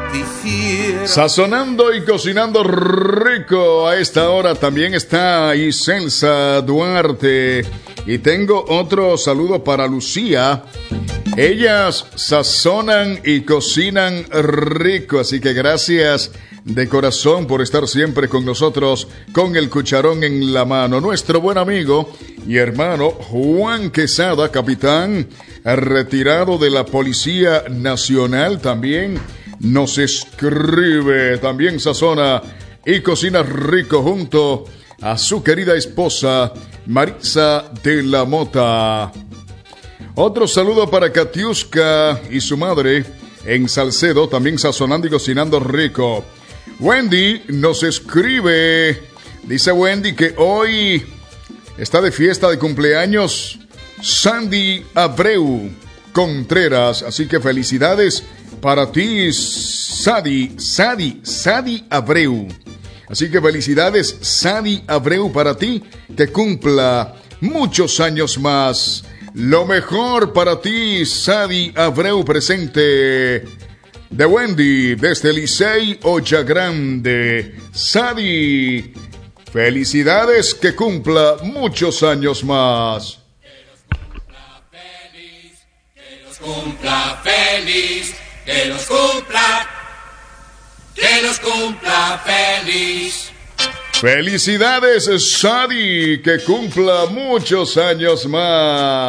Sazonando y cocinando rico. A esta hora también está Iselsa Duarte. Y tengo otro saludo para Lucía. Ellas sazonan y cocinan rico. Así que gracias de corazón por estar siempre con nosotros con el cucharón en la mano. Nuestro buen amigo y hermano Juan Quesada, capitán retirado de la Policía Nacional, también nos escribe, también sazona y cocina rico junto a su querida esposa Marisa de la Mota. Otro saludo para Katiuska y su madre en Salcedo, también sazonando y cocinando rico. Wendy nos escribe, dice Wendy que hoy está de fiesta de cumpleaños Sandy Abreu Contreras, así que felicidades para ti, Sadi Abreu. Así que felicidades, Sadi Abreu, para ti, que cumpla muchos años más. Lo mejor para ti, Sadi Abreu, presente de Wendy desde Licey Olla Grande. Sadi, felicidades, que cumpla muchos años más. Que los cumpla feliz. Que los cumpla feliz. Felicidades, Sadi, que cumpla muchos años más.